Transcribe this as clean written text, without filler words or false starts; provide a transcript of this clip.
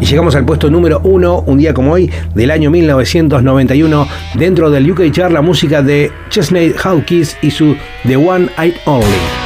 Y llegamos al puesto número 1, un día como hoy, del año 1991, dentro del UK Chart, la música de Chesney Hawkins y su The One Eyed Only.